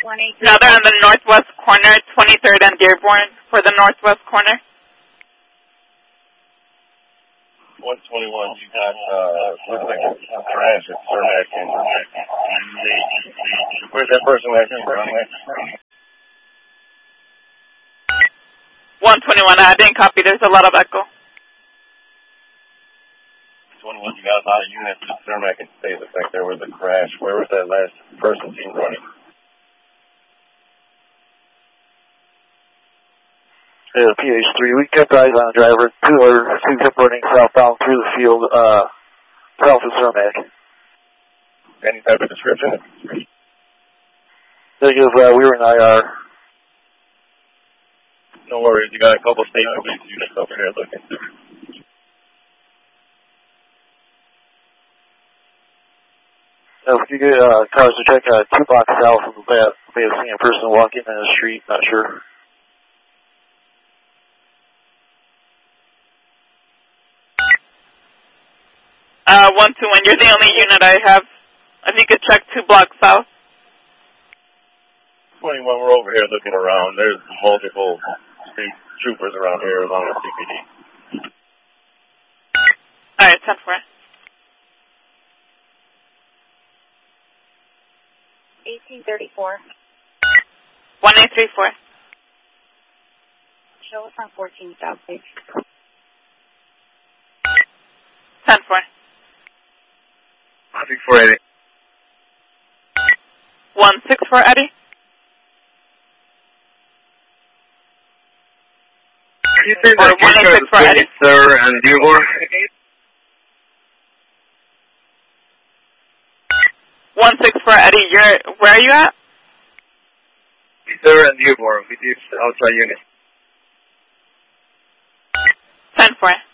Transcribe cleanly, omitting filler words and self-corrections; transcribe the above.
Now they're on the northwest corner, 23rd and Dearborn for the northwest corner. 121, you got, looks like a crash at Cermak and where's that person at? 121, I didn't copy, there's a lot of echo. 21, you got a lot of units at Cermak and State. Looks like there was a crash. Where was that last person seen running? Yeah, PH3, we kept eyes on the driver. Two kept running southbound through the field, south of Cermak. Any type of description? Negative, we were in IR. No worries, you got a couple state police units over there looking. If you get cars to check 2 blocks south of that, may have seen a person walking in the street, not sure. One, two, one. You're the only unit I have. If you could check 2 blocks south. 21, we're over here looking around. There's multiple state troopers around here along with CPD. All right, 10-4. 1834. 1834. Show us on 14 South 6. 10-4. 6480. 164, Eddie. You say that Or 164, Eddie. Sir and Dearborn? 164, Eddie. Where are you at? Sir and Dearborn, with this outside unit. 10-4.